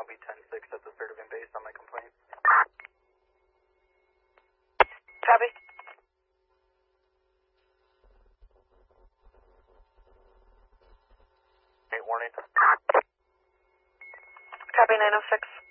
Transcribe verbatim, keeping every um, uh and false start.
I'll be ten six at the Sturtevant base on my complaint. Copy. Eight warning. Copy nine oh six.